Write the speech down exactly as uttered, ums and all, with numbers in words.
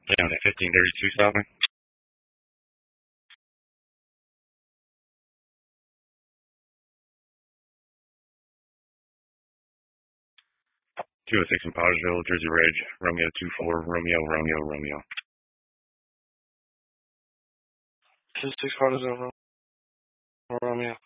Down at fifteen thirty-two Southern. two oh six in Pottersville, Jersey Ridge, Romeo two four, Romeo, Romeo, Romeo. two six Pottersville, Romeo.